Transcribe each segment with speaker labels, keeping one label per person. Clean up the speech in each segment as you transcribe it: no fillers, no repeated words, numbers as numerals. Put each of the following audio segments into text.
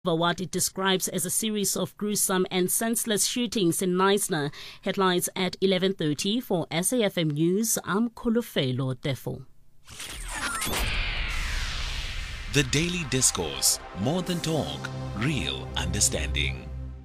Speaker 1: What it describes as a series of gruesome and senseless shootings in Knysna. Headlines at 11:30 for SAFM News. I'm Kolofelo Defo.
Speaker 2: The Daily Discourse. More than talk, real understanding.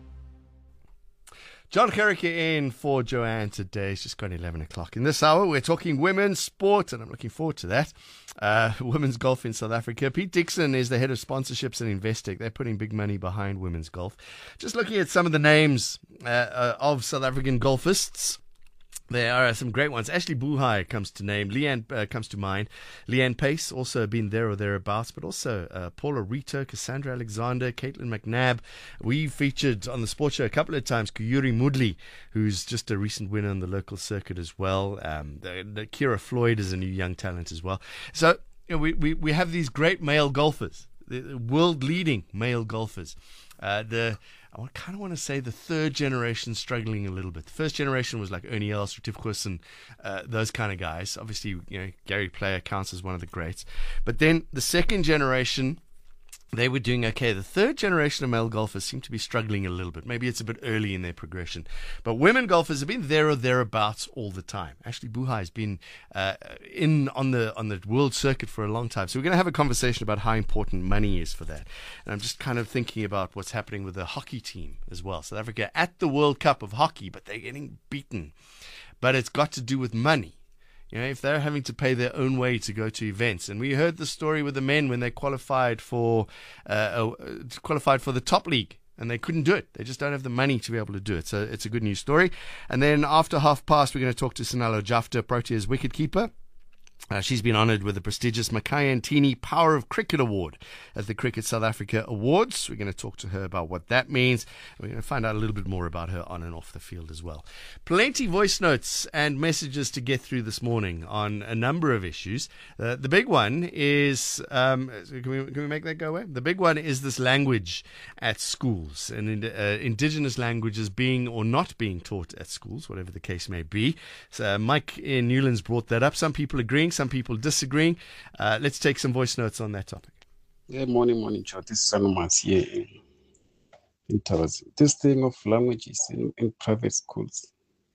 Speaker 3: John Gericke in for Joanne today. It's just gone 11 o'clock. In this hour, we're talking women's sport, and I'm looking forward to that. Women's golf in South Africa. Pete Dixon is the head of sponsorships at Investec. They're putting big money behind women's golf. Just looking at some of the names of South African golfists. There are some great ones. Ashley Buhai comes to mind. Leanne Pace, also been there or thereabouts, but also Paula Rito, Cassandra Alexander, Caitlin McNabb. We featured on the sports show a couple of times Kuyuri Mudli, who's just a recent winner on the local circuit as well. The Kira Floyd is a new young talent as well. So we have these great male golfers, the world-leading male golfers. I kind of want to say the third generation struggling a little bit. The first generation was like Ernie Els, Retief and those kind of guys. Obviously, Gary Player counts as one of the greats. But then the second generation, they were doing okay. The third generation of male golfers seem to be struggling a little bit. Maybe it's a bit early in their progression. But women golfers have been there or thereabouts all the time. Ashley Buhai has been on the world circuit for a long time. So we're going to have a conversation about how important money is for that. And I'm just kind of thinking about what's happening with the hockey team as well. South Africa at the World Cup of hockey, but they're getting beaten. But it's got to do with money. If they're having to pay their own way to go to events. And we heard the story with the men when they qualified for the top league, and they couldn't do it. They just don't have the money to be able to do it. So it's a good news story. And then after 12:30, we're going to talk to Sinalo Jafta, Proteas wicketkeeper. She's been honoured with the prestigious Makhaya Ntini Power of Cricket Award at the Cricket South Africa Awards. We're going to talk to her about what that means. We're going to find out a little bit more about her on and off the field as well. Plenty voice notes and messages to get through this morning on a number of issues. The big one is, can we make that go away? The big one is this language at schools and indigenous languages being or not being taught at schools, whatever the case may be. So Mike in Newlands brought that up. Some people agreeing, some people disagreeing. Let's take some voice notes on that topic.
Speaker 4: Yeah, morning, Chad. This is Sanomas here in Towers. This thing of languages in private schools,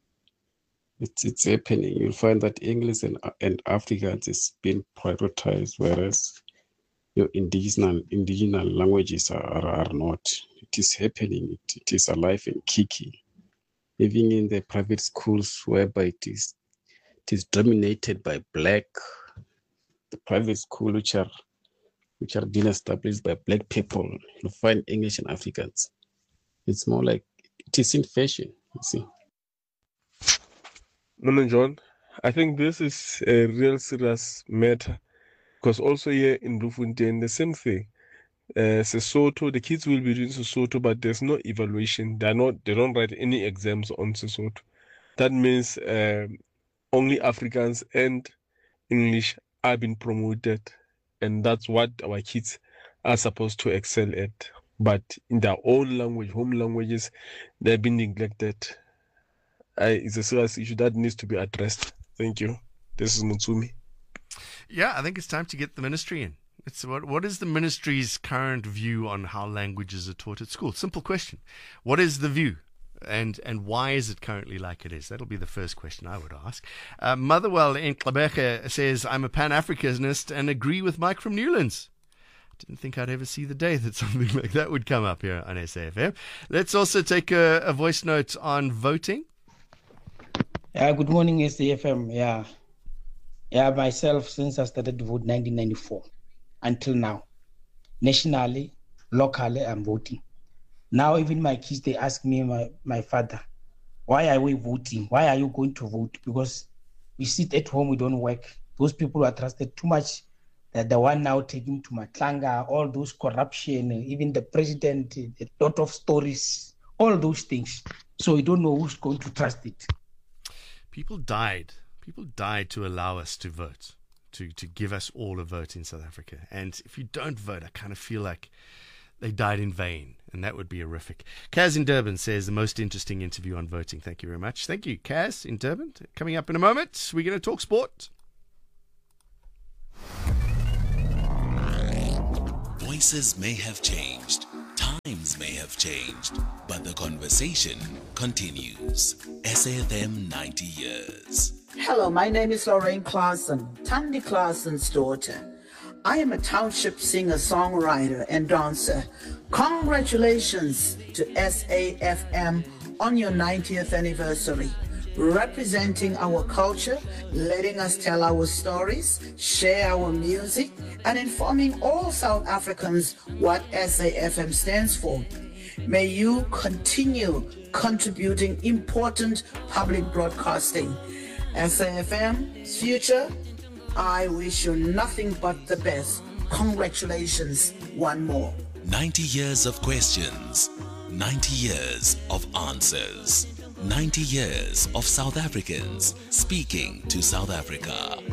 Speaker 4: it's happening. You'll find that English and Afrikaans is being prioritized, whereas your indigenous languages are not. It is happening. It is alive and kicking. Even in the private schools, whereby it is dominated by black, the private school which are being established by black people. You find English and Africans. It's more like it is in fashion, you see.
Speaker 5: No, John. I think this is a real serious matter because also here in Bloemfontein, the same thing. Sesotho, the kids will be doing Sesotho, but there's no evaluation. They don't write any exams on Sesotho. That means only Africans and English are being promoted, and that's what our kids are supposed to excel at. But in their own language, home languages, they've been neglected. It's a serious issue that needs to be addressed. Thank you. This is Mutsumi.
Speaker 3: Yeah, I think it's time to get the ministry in. What is the ministry's current view on how languages are taught at school? Simple question. What is the view? And why is it currently like it is? That'll be the first question I would ask. Motherwell in Klabeke says, I'm a Pan-Africanist and agree with Mike from Newlands. Didn't think I'd ever see the day that something like that would come up here on SAFM. Let's also take a voice note on voting.
Speaker 6: Good morning, SAFM. Myself, since I started to vote 1994 until now, nationally, locally, I'm voting. Now, even my kids, they ask me, my father, why are we voting? Why are you going to vote? Because we sit at home, we don't work. Those people are trusted too much. That the one now taking to Matlanga, all those corruption, even the president, a lot of stories, all those things. So we don't know who's going to trust it.
Speaker 3: People died. People died to allow us to vote, to give us all a vote in South Africa. And if you don't vote, I kind of feel like they died in vain, and that would be horrific. Kaz in Durban says the most interesting interview on voting. Thank you very much. Thank you, Kaz in Durban. Coming up in a moment, we're going to talk sport.
Speaker 2: Voices may have changed. Things may have changed, but the conversation continues. SAFM 90 years.
Speaker 7: Hello, my name is Lorraine Claassen, Tandy Claassen's daughter. I am a township singer, songwriter, and dancer. Congratulations to SAFM on your 90th anniversary, representing our culture, letting us tell our stories, share our music, and informing all South Africans what SAFM stands for. May you continue contributing important public broadcasting. SAFM's future, I wish you nothing but the best. Congratulations, one more.
Speaker 2: 90 years of questions, 90 years of answers, 90 years of South Africans speaking to South Africa.